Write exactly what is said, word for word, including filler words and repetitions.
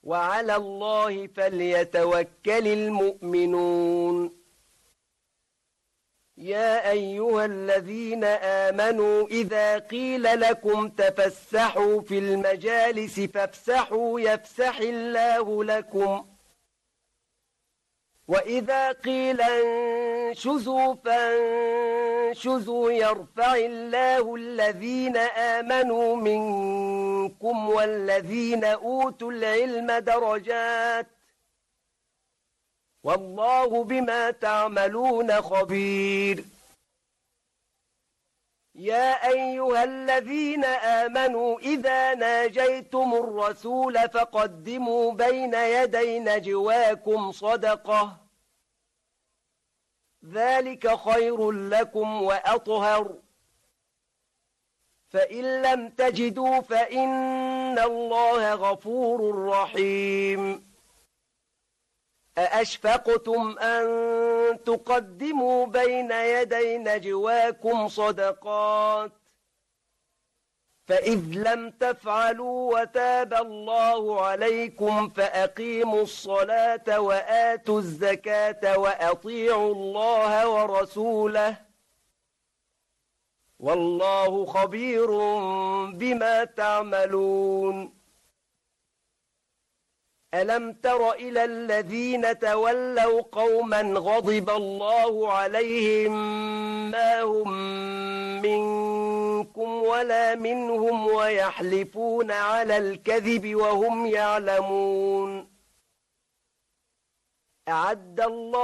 وعلى الله فليتوكل المؤمنون يا أيها الذين آمنوا إذا قيل لكم تفسحوا في المجالس فافسحوا يفسح الله لكم وإذا قيل انشزوا فانشزوا يرفع الله الذين آمنوا منكم والذين أوتوا العلم درجات والله بما تعملون خبير يا أيها الذين آمنوا إذا ناجيتم الرسول فقدموا بين يدي نجواكم صدقة ذلك خير لكم وأطهر فإن لم تجدوا فإن الله غفور رحيم أأشفقتم أن تقدموا بين يدي نجواكم صدقات فإذ لم تفعلوا وتاب الله عليكم فأقيموا الصلاة وآتوا الزكاة وأطيعوا الله ورسوله والله خبير بما تعملون ألم تر إلى الذين تولوا قوما غضب الله عليهم ما هم منكم ولا منهم ويحلفون على الكذب وهم يعلمون أعد الله